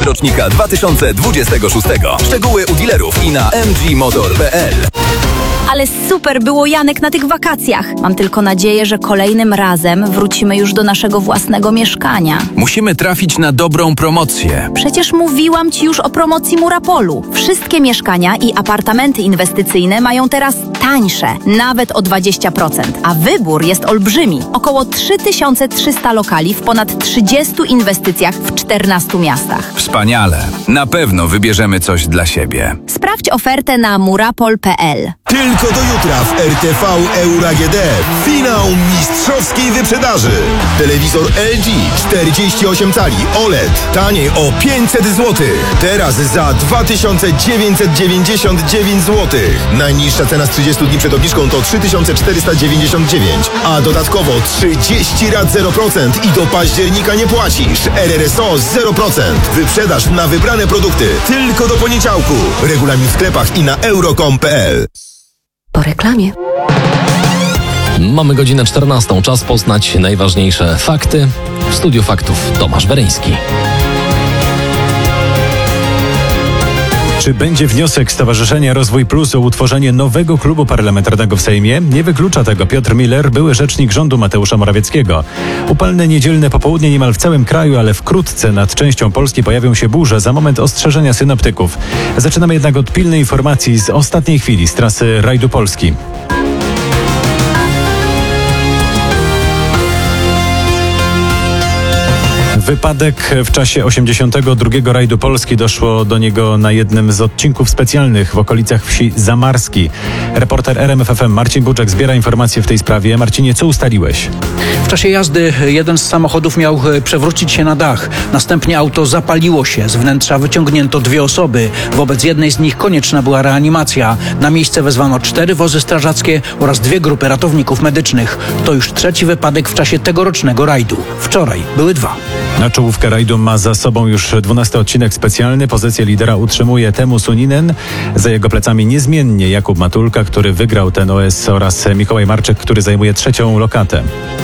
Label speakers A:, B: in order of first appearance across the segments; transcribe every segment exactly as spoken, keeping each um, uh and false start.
A: rocznika dwa tysiące dwudziestego szóstego. Szczegóły u dealerów i na m g motor kropka p l.
B: Ale super było, Janek, na tych wakacjach. Mam tylko nadzieję, że kolejnym razem wrócimy już do naszego własnego mieszkania.
C: Musimy trafić na dobrą promocję.
B: Przecież mówiłam Ci już o promocji Murapolu. Wszystkie mieszkania i apartamenty inwestycyjne mają teraz tańsze, nawet o dwadzieścia procent. A wybór jest olbrzymi. Około trzy tysiące trzysta lokali w ponad trzydziestu inwestycjach w czternastu miastach.
C: Wspaniale. Na pewno wybierzemy coś dla siebie.
B: Sprawdź ofertę na murapol kropka p l.
D: Tylko do jutra w R T V Euro A G D. Finał mistrzowskiej wyprzedaży. Telewizor L G czterdzieści osiem cali O L E D. Taniej o pięćset złotych. Teraz za dwa tysiące dziewięćset dziewięćdziesiąt dziewięć złotych. Najniższa cena z trzydziestu dni przed obniżką to trzy tysiące czterysta dziewięćdziesiąt dziewięć. A dodatkowo trzydzieści rat zero procent i do października nie płacisz. R R S O zero procent. Wyprzedaż na wybrane produkty. Tylko do poniedziałku. Regulamin w sklepach i na euro kropka com kropka p l.
E: Po reklamie.
F: Mamy godzinę czternastą. Czas poznać najważniejsze fakty. W studiu faktów Tomasz Weryński.
G: Czy będzie wniosek Stowarzyszenia Rozwój Plus o utworzenie nowego klubu parlamentarnego w Sejmie? Nie wyklucza tego Piotr Miller, były rzecznik rządu Mateusza Morawieckiego. Upalne niedzielne popołudnie niemal w całym kraju, ale wkrótce nad częścią Polski pojawią się burze, za moment ostrzeżenia synoptyków. Zaczynamy jednak od pilnej informacji z ostatniej chwili z trasy Rajdu Polski. Wypadek w czasie osiemdziesiątego drugiego Rajdu Polski. Doszło do niego na jednym z odcinków specjalnych w okolicach wsi Zamarski. Reporter R M F F M Marcin Buczek zbiera informacje w tej sprawie. Marcinie, co ustaliłeś?
H: W czasie jazdy jeden z samochodów miał przewrócić się na dach. Następnie auto zapaliło się. Z wnętrza wyciągnięto dwie osoby. Wobec jednej z nich konieczna była reanimacja. Na miejsce wezwano cztery wozy strażackie oraz dwie grupy ratowników medycznych. To już trzeci wypadek w czasie tegorocznego rajdu. Wczoraj były dwa.
G: Na czołówkę rajdu ma za sobą już dwunasty odcinek specjalny. Pozycję lidera utrzymuje Teemu Suninen. Za jego plecami niezmiennie Jakub Matulka, który wygrał ten O S, oraz Mikołaj Marczyk, który zajmuje trzecią lokatę.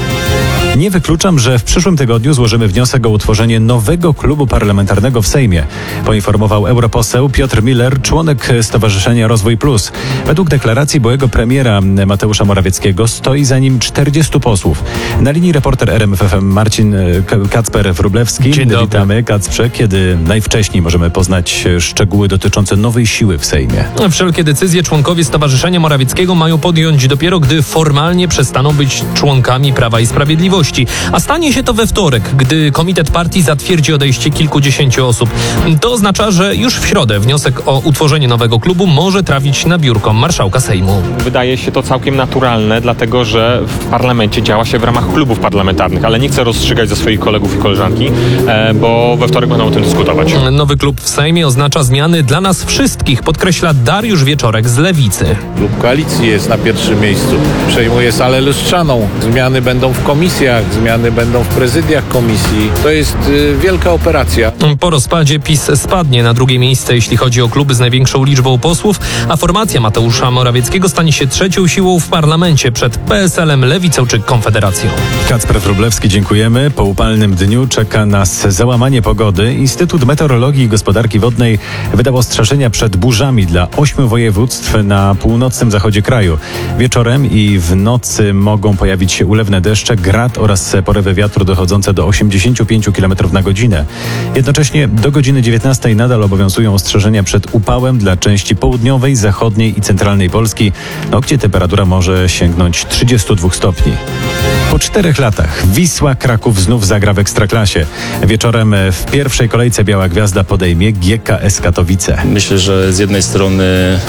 G: Nie wykluczam, że w przyszłym tygodniu złożymy wniosek o utworzenie nowego klubu parlamentarnego w Sejmie, poinformował europoseł Piotr Miller, członek Stowarzyszenia Rozwój Plus. Według deklaracji byłego premiera Mateusza Morawieckiego stoi za nim czterdziestu posłów. Na linii reporter R M F F M Marcin Kacper-Wróblewski.
F: Dzień dobry.
G: Witamy, Kacprze. Kiedy najwcześniej możemy poznać szczegóły dotyczące nowej siły w Sejmie?
I: Wszelkie decyzje członkowie Stowarzyszenia Morawieckiego mają podjąć dopiero, gdy formalnie przestaną być członkami Prawa i Sprawiedliwości. A stanie się to we wtorek, gdy komitet partii zatwierdzi odejście kilkudziesięciu osób. To oznacza, że już w środę wniosek o utworzenie nowego klubu może trafić na biurko marszałka Sejmu.
J: Wydaje się to całkiem naturalne, dlatego że w parlamencie działa się w ramach klubów parlamentarnych, ale nie chcę rozstrzygać za swoich kolegów i koleżanki, bo we wtorek będą o tym dyskutować.
I: Nowy klub w Sejmie oznacza zmiany dla nas wszystkich, podkreśla Dariusz Wieczorek z Lewicy.
K: Klub Koalicji jest na pierwszym miejscu. Przejmuje salę lustrzaną. Zmiany będą w komisjach, zmiany będą w prezydiach komisji. To jest y, wielka operacja.
I: Po rozpadzie PiS spadnie na drugie miejsce, jeśli chodzi o kluby z największą liczbą posłów, a formacja Mateusza Morawieckiego stanie się trzecią siłą w parlamencie przed P S L-em, Lewicą czy Konfederacją.
G: Kacper Wróblewski, dziękujemy. Po upalnym dniu czeka nas załamanie pogody. Instytut Meteorologii i Gospodarki Wodnej wydał ostrzeżenia przed burzami dla ośmiu województw na północnym zachodzie kraju. Wieczorem i w nocy mogą pojawić się ulewne deszcze, grad oraz porywy wiatru dochodzące do osiemdziesięciu pięciu kilometrów na godzinę. Jednocześnie do godziny dziewiętnastej nadal obowiązują ostrzeżenia przed upałem dla części południowej, zachodniej i centralnej Polski, no, gdzie temperatura może sięgnąć trzydziestu dwóch stopni. Po czterech latach Wisła Kraków znów zagra w Ekstraklasie. Wieczorem w pierwszej kolejce Biała Gwiazda podejmie G K S Katowice.
L: Myślę, że z jednej strony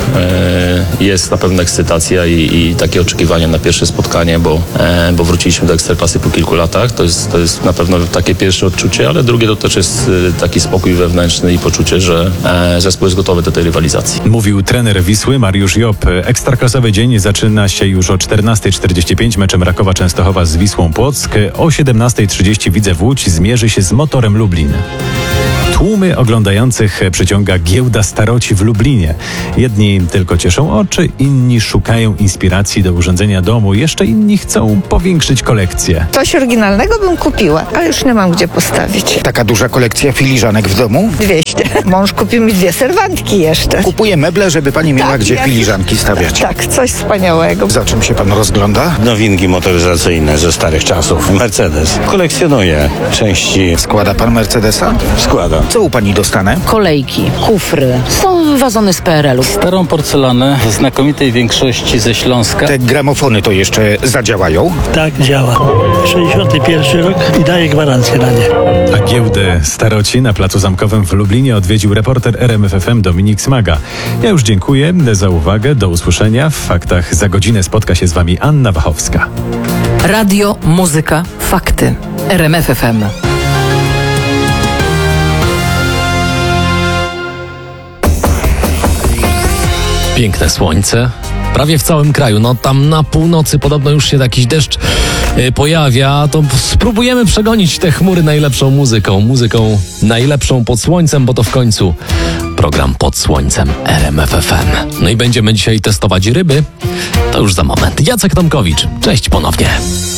L: e, jest na pewno ekscytacja i, i takie oczekiwania na pierwsze spotkanie, bo, e, bo wróciliśmy do Ekstraklasy po kilku latach. To jest, to jest na pewno takie pierwsze odczucie, ale drugie to też jest taki spokój wewnętrzny i poczucie, że e, zespół jest gotowy do tej rywalizacji.
G: Mówił trener Wisły Mariusz Job. Ekstraklasowy dzień zaczyna się już o czternastej czterdzieści pięć meczem Rakowa Częstochowa z Wisłą Płock. O siedemnastej trzydzieści Widzew Łódź zmierzy się z Motorem Lublin. Tłumy oglądających przyciąga giełda staroci w Lublinie. Jedni tylko cieszą oczy, inni szukają inspiracji do urządzenia domu, jeszcze inni chcą powiększyć kolekcję.
E: Coś oryginalnego bym kupiła, ale już nie mam gdzie postawić.
M: Taka duża kolekcja filiżanek w domu?
E: dwieście. Mąż kupił mi dwie serwantki jeszcze.
M: Kupuję meble, żeby pani miała
E: Tak,
M: gdzie
E: jak-
M: filiżanki stawiać.
E: Tak, coś wspaniałego.
M: Za czym się pan rozgląda?
N: Nowinki motoryzacyjne ze starych czasów. Mercedes. Kolekcjonuję części.
M: Składa pan Mercedesa?
N: Składam.
M: Co u pani dostanę?
O: Kolejki, kufry. Są wazony z P R L u.
P: Starą porcelanę w znakomitej większości ze Śląska.
M: Te gramofony to jeszcze zadziałają?
Q: Tak, działa. sześćdziesiąty pierwszy rok i daję gwarancję na nie.
G: A giełdę staroci na Placu Zamkowym w Lublinie odwiedził reporter R M F F M Dominik Smaga. Ja już dziękuję za uwagę. Do usłyszenia. W Faktach za godzinę spotka się z wami Anna Wachowska.
O: Radio, muzyka, fakty. R M F F M.
F: Piękne słońce. Prawie w całym kraju. No tam na północy podobno już się jakiś deszcz y, pojawia. To spróbujemy przegonić te chmury najlepszą muzyką. Muzyką najlepszą pod słońcem, bo to w końcu program pod słońcem R M F F M. No i będziemy dzisiaj testować ryby. To już za moment. Jacek Tomkowicz. Cześć ponownie.